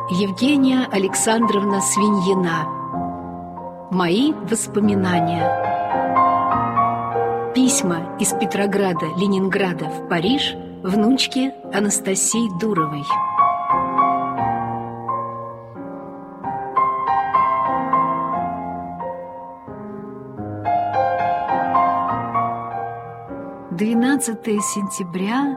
Евгения Александровна Свиньина. Мои воспоминания. Письма из Петрограда, Ленинграда в Париж внучке Анастасии Дуровой. «12 сентября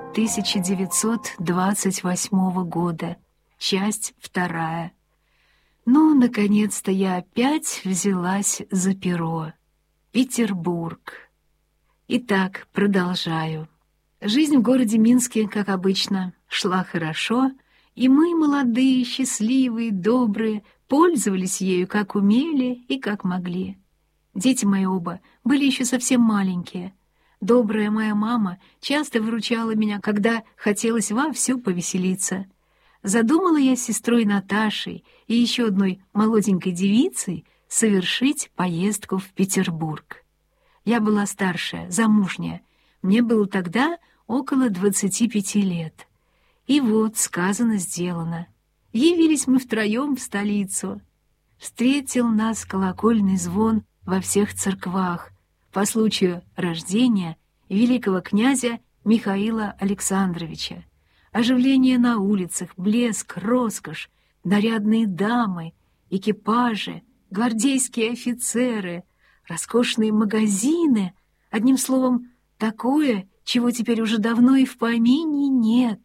1928 года. Часть 2. Ну, наконец-то я опять взялась за перо. Петербург. Итак, продолжаю. Жизнь в городе Минске, как обычно, шла хорошо, и мы, молодые, счастливые, добрые, пользовались ею как умели и как могли. Дети мои оба были еще совсем маленькие. Добрая моя мама часто выручала меня, когда хотелось вовсю повеселиться. Задумала я с сестрой Наташей и еще одной молоденькой девицей совершить поездку в Петербург. Я была старшая, замужняя. Мне было тогда около 25 лет. И вот сказано, сделано. Явились мы втроем в столицу. Встретил нас колокольный звон во всех церквах по случаю рождения великого князя Михаила Александровича. Оживление на улицах, блеск, роскошь, нарядные дамы, экипажи, гвардейские офицеры, роскошные магазины. Одним словом, такое, чего теперь уже давно и в помине нет.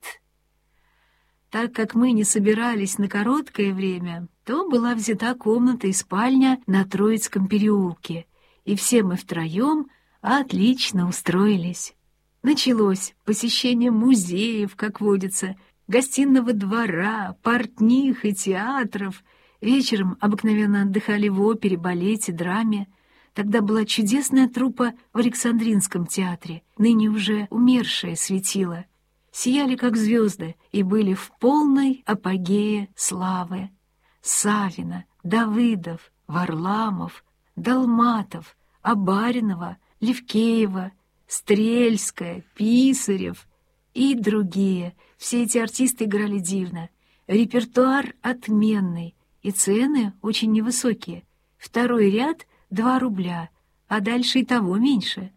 Так как мы не собирались на короткое время, то была взята комната и спальня на Троицком переулке, и все мы втроем отлично устроились. Началось посещение музеев, как водится, гостиного двора, портних и театров. Вечером обыкновенно отдыхали в опере, балете, драме. Тогда была чудесная труппа в Александринском театре, ныне уже умершее светило. Сияли, как звезды, и были в полной апогее славы. Савина, Давыдов, Варламов, Долматов, Абаринова, Левкеева, Стрельская, Писарев и другие. Все эти артисты играли дивно. Репертуар отменный, и цены очень невысокие. Второй ряд — 2 рубля, а дальше и того меньше.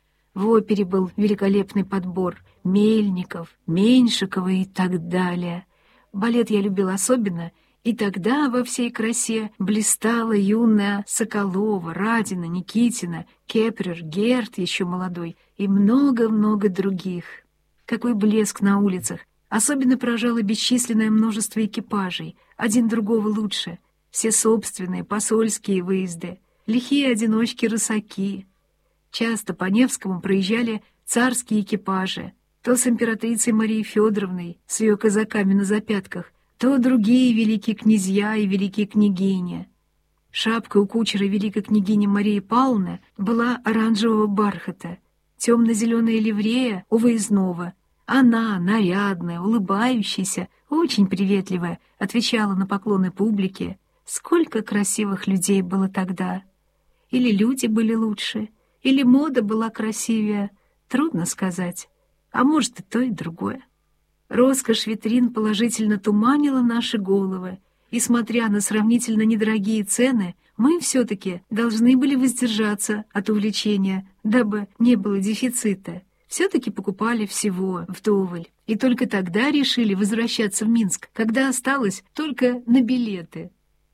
В опере был великолепный подбор Мельников, Меньшикова и так далее. Балет я любил особенно, и тогда во всей красе блистала юная Соколова, Радина, Никитина, Кепрер, Герт еще молодой и много-много других. Какой блеск на улицах! Особенно поражало бесчисленное множество экипажей, один другого лучше. Все собственные, посольские выезды, лихие одиночки-рысаки. Часто по Невскому проезжали царские экипажи, то с императрицей Марией Федоровной, с ее казаками на запятках, то другие великие князья и великие княгини. Шапка у кучера великой княгини Марии Павловны была оранжевого бархата, темно-зеленая ливрея у выездного. Она, нарядная, улыбающаяся, очень приветливая, отвечала на поклоны публике. Сколько красивых людей было тогда! Или люди были лучше, или мода была красивее, трудно сказать, а может и то, и другое. Роскошь витрин положительно туманила наши головы, и, смотря на сравнительно недорогие цены, мы все-таки должны были воздержаться от увлечения, дабы не было дефицита. Все-таки покупали всего вдоволь, и только тогда решили возвращаться в Минск, когда осталось только на билеты.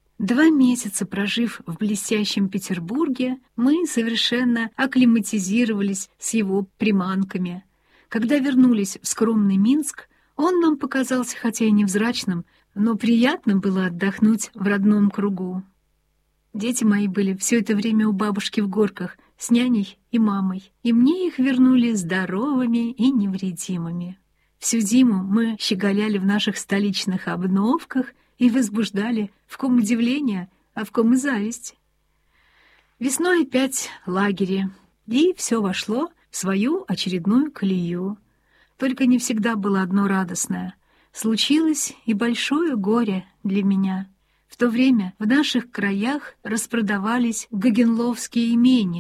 2 месяца прожив в блестящем Петербурге, мы совершенно акклиматизировались с его приманками. Когда вернулись в скромный Минск, он нам показался хотя и невзрачным, но приятно было отдохнуть в родном кругу. Дети мои были все это время у бабушки в Горках с няней и мамой, и мне их вернули здоровыми и невредимыми. Всю зиму мы щеголяли в наших столичных обновках и возбуждали в ком удивление, а в ком и зависть. Весной опять лагеря, и все вошло в свою очередную колею. Только не всегда было одно радостное. Случилось и большое горе для меня. В то время в наших краях распродавались гогенловские имения.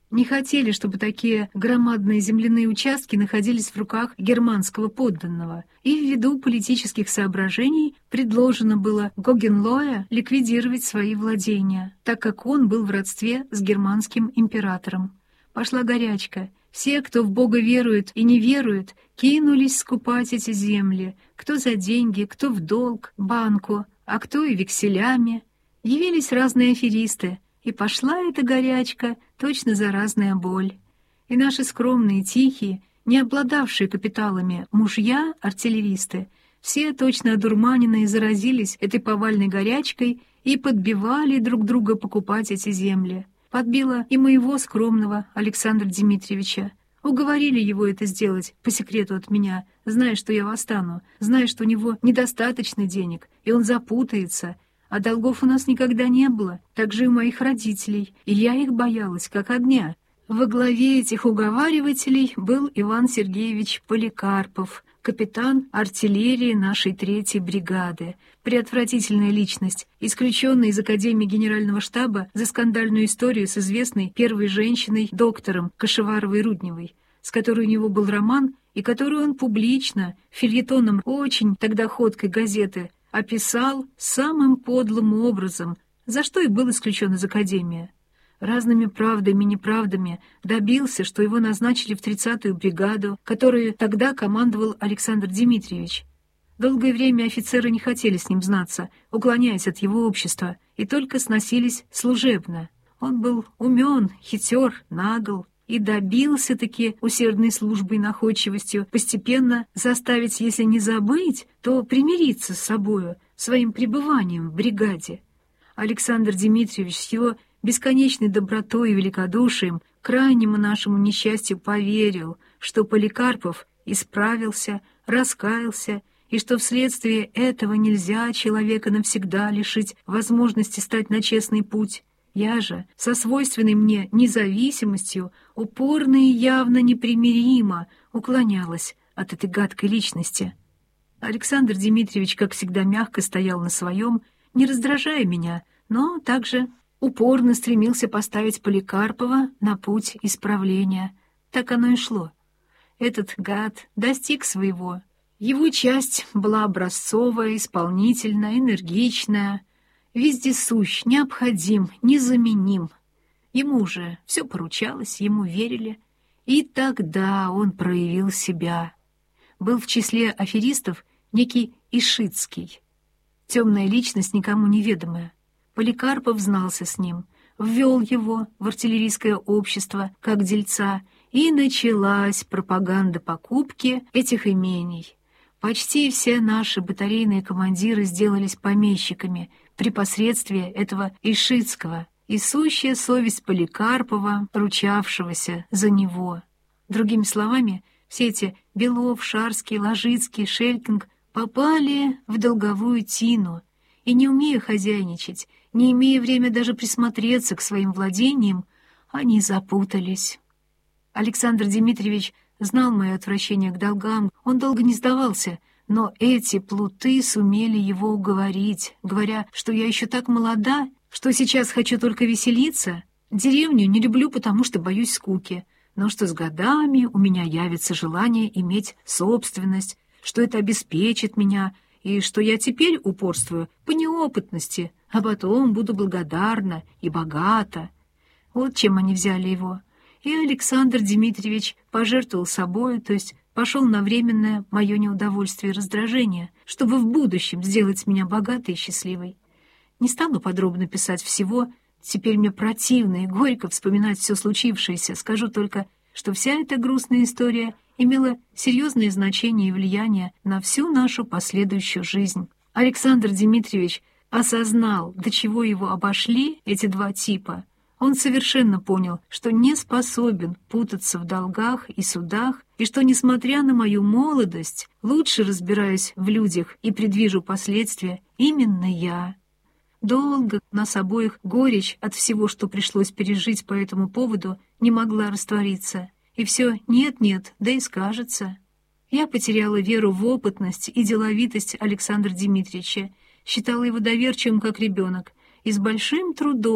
Не хотели, чтобы такие громадные земляные участки находились в руках германского подданного, и ввиду политических соображений предложено было Гогенлоя ликвидировать свои владения, так как он был в родстве с германским императором. Пошла горячка. Все, кто в Бога верует и не верует, кинулись скупать эти земли, кто за деньги, кто в долг, банку, а кто и векселями. Явились разные аферисты, и пошла эта горячка, точно заразная боль. И наши скромные, тихие, не обладавшие капиталами мужья-артиллеристы, все точно одурманенные заразились этой повальной горячкой и подбивали друг друга покупать эти земли. Подбила и моего скромного Александра Дмитриевича. Уговорили его это сделать по секрету от меня, зная, что я восстану, зная, что у него недостаточно денег, и он запутается. А долгов у нас никогда не было, так же и у моих родителей, и я их боялась, как огня. Во главе этих уговаривателей был Иван Сергеевич Поликарпов, капитан артиллерии нашей 3-й бригады, преотвратительная личность, исключенный из Академии Генерального штаба за скандальную историю с известной первой женщиной, доктором Кашеваровой-Рудневой, с которой у него был роман, и которую он публично, фельетоном очень тогда ходкой газеты, описал самым подлым образом, за что и был исключен из Академии. Разными правдами и неправдами добился, что его назначили в 30-ю бригаду, которой тогда командовал Александр Дмитриевич. Долгое время офицеры не хотели с ним знаться, уклоняясь от его общества, и только сносились служебно. Он был умен, хитер, нагл, и добился-таки усердной службой и находчивостью постепенно заставить, если не забыть, то примириться с собою, своим пребыванием в бригаде. Александр Дмитриевич с его бесконечной добротой и великодушием крайнему нашему несчастью поверил, что Поликарпов исправился, раскаялся, и что вследствие этого нельзя человека навсегда лишить возможности стать на честный путь. Я же, со свойственной мне независимостью, упорно и явно непримиримо уклонялась от этой гадкой личности. Александр Дмитриевич, как всегда, мягко стоял на своем, не раздражая меня, но также упорно стремился поставить Поликарпова на путь исправления. Так оно и шло. Этот гад достиг своего. Его часть была образцовая, исполнительная, энергичная, вездесущ, необходим, незаменим. Ему же все поручалось, ему верили. И тогда он проявил себя. Был в числе аферистов некий Ишицкий. Темная личность, никому неведомая. Поликарпов знался с ним, ввел его в артиллерийское общество как дельца, и началась пропаганда покупки этих имений. Почти все наши батарейные командиры сделались помещиками при посредстве этого Ишицкого, и сущая совесть Поликарпова, ручавшегося за него. Другими словами, все эти Белов, Шарский, Ложицкий, Шелькинг попали в долговую тину, и, не умея хозяйничать, не имея времени даже присмотреться к своим владениям, они запутались. Александр Дмитриевич знал мое отвращение к долгам, он долго не сдавался, но эти плуты сумели его уговорить, говоря, что я еще так молода, что сейчас хочу только веселиться, деревню не люблю, потому что боюсь скуки, но что с годами у меня явится желание иметь собственность, что это обеспечит меня, и что я теперь упорствую по неопытности, а потом буду благодарна и богата. Вот чем они взяли его. И Александр Дмитриевич пожертвовал собой, то есть пошел на временное мое неудовольствие и раздражение, чтобы в будущем сделать меня богатой и счастливой. Не стану подробно писать всего, теперь мне противно и горько вспоминать все случившееся, скажу только, что вся эта грустная история имела серьезное значение и влияние на всю нашу последующую жизнь. Александр Дмитриевич осознал, до чего его обошли эти два типа. Он совершенно понял, что не способен путаться в долгах и судах, и что, несмотря на мою молодость, лучше разбираюсь в людях и предвижу последствия именно я. Долго нас обоих горечь от всего, что пришлось пережить по этому поводу, не могла раствориться. И все нет-нет, да и скажется. Я потеряла веру в опытность и деловитость Александра Дмитриевича, считала его доверчивым, как ребенок, и с большим трудом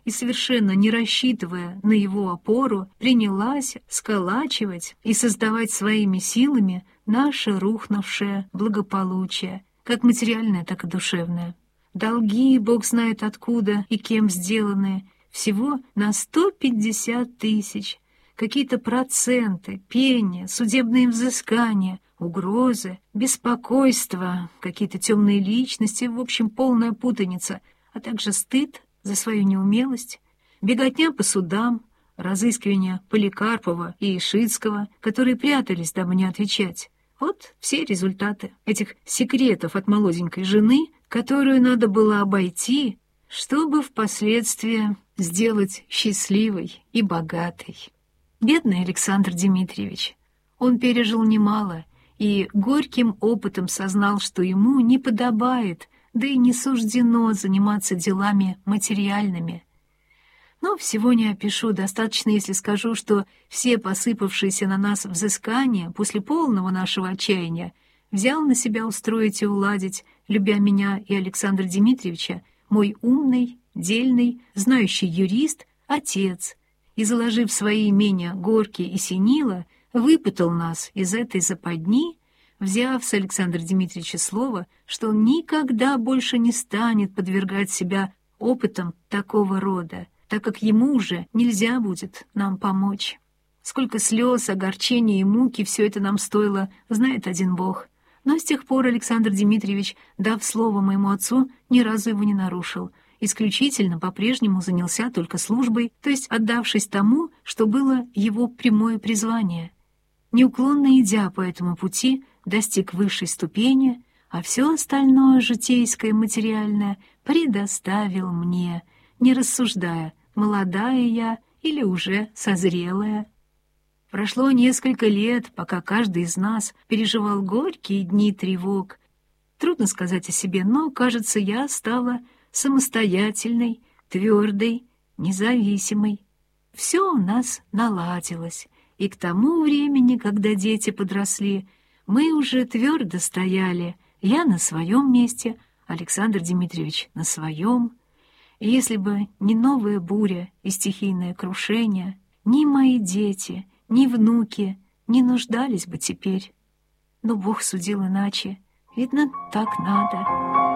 и, совершенно не рассчитывая на его опору, принялась сколачивать и создавать своими силами наше рухнувшее благополучие, как материальное, так и душевное. Долги, бог знает откуда и кем сделанные, всего на 150 тысяч. Какие-то проценты, пени, судебные взыскания, угрозы, беспокойство, какие-то темные личности, в общем, полная путаница, а также стыд за свою неумелость, беготня по судам, разыскивание Поликарпова и Ишицкого, которые прятались, дабы не отвечать. Вот все результаты этих секретов от молоденькой жены, которую надо было обойти, чтобы впоследствии сделать счастливой и богатой. Бедный Александр Дмитриевич. Он пережил немало и горьким опытом сознал, что ему не подобает, да и не суждено заниматься делами материальными. Но всего не опишу, достаточно, если скажу, что все посыпавшиеся на нас взыскания после полного нашего отчаяния взял на себя устроить и уладить, любя меня и Александра Дмитриевича, мой умный, дельный, знающий юрист, отец, и, заложив свои имения Горки и Синила, выпутал нас из этой западни, взяв с Александра Дмитриевича слово, что он никогда больше не станет подвергать себя опытам такого рода, так как ему уже нельзя будет нам помочь. Сколько слез, огорчений и муки все это нам стоило, знает один Бог. Но с тех пор Александр Дмитриевич, дав слово моему отцу, ни разу его не нарушил, исключительно по-прежнему занялся только службой, то есть отдавшись тому, что было его прямое призвание. Неуклонно идя по этому пути, достиг высшей ступени, а все остальное, житейское и материальное, предоставил мне, не рассуждая, молодая я или уже созрелая. Прошло несколько лет, пока каждый из нас переживал горькие дни тревог. Трудно сказать о себе, но, кажется, я стала самостоятельной, твердой, независимой. Все у нас наладилось, и к тому времени, когда дети подросли, мы уже твердо стояли, я на своем месте, Александр Дмитриевич на своем. И если бы не новая буря и стихийное крушение, ни мои дети, ни внуки не нуждались бы теперь. Но Бог судил иначе. Видно, так надо.